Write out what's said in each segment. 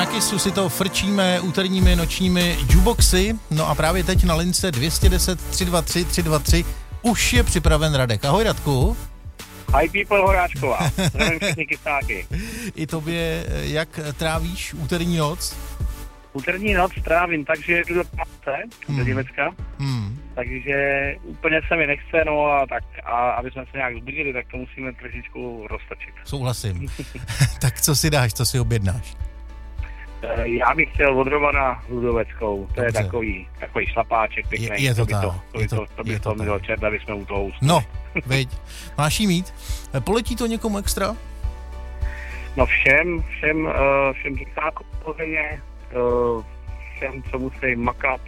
Na Kissu si to frčíme úterními nočními jukeboxy. No a právě teď na lince 210 323 323 už je připraven Radek. Ahoj Radku. Hi people, Horáčková. Zdravím všechny kysáky. I tobě, jak trávíš úterní noc? Úterní noc trávím tak, že jdu do práce, do Německa. Takže úplně se mi nechce, no a aby jsme se nějak zbudili, tak to musíme trošičku roztočit. Souhlasím. Tak co si dáš, co si objednáš? Já bych chtěl od Romana Ludoveckou, to je takový šlapáček pěkný. Je to tak. To by to mělo čert, aby jsme u toho usnuli. No, veď, máš jí mít. Poletí to někomu extra? No všem kysákům pohodně, všem, co musí makat,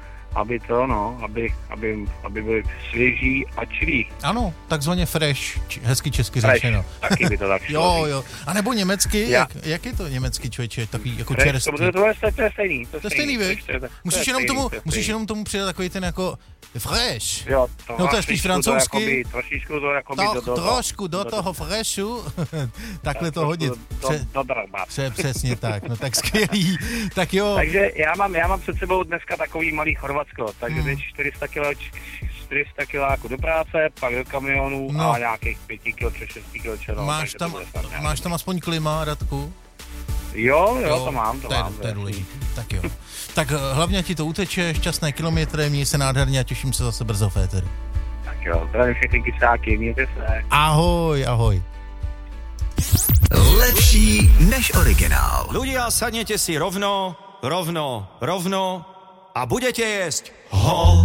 aby byli svěží a čilí. Ano, takzvaně fresh, hezky česky řečeno. Taky by to tak šlo. Jo. A nebo německy, jak je to německý člověče, takový jako fresh, čerstvý? To je stejný. To je stejný, víš? Musíš jenom tomu přidat takový ten jako fresh. Jo, to je spíš francouzsky. Trošičku to jakoby trošku do toho freshu. Takhle to hodit. Přesně tak, no tak skvělý. Tak jo. Takže já mám před sebou dneska takový malý Chorvatsko, takže 400 kiláků do práce, pak do kamionu a nějakých 5 kg, 6 kg. Máš tam aspoň klima, Radku? Jo, to mám. To je důležité, tak jo. Tak hlavně ti to uteče, šťastné kilometry, měj se nádherně a těším se zase brzo v éteru. Tak jo, zdravím všechny kysáky, mějte se. Ahoj. Lepší než originál. Ľudia, sadnete si rovno a budete jesť